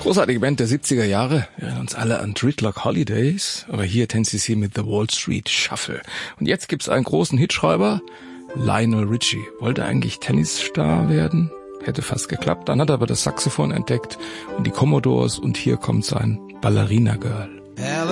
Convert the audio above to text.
Großartige Band der 70er Jahre. Wir erinnern uns alle an Gridlock Holidays. Aber hier Tennessee mit The Wall Street Shuffle. Und jetzt gibt's einen großen Hitschreiber. Lionel Richie. Wollte eigentlich Tennisstar werden. Hätte fast geklappt. Dann hat er aber das Saxophon entdeckt und die Commodores. Und hier kommt sein Ballerina Girl.